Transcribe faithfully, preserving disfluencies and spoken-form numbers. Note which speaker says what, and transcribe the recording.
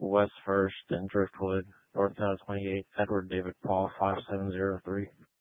Speaker 1: West First and Driftwood, North Town twenty-eight, Edward David Paul five seven zero three.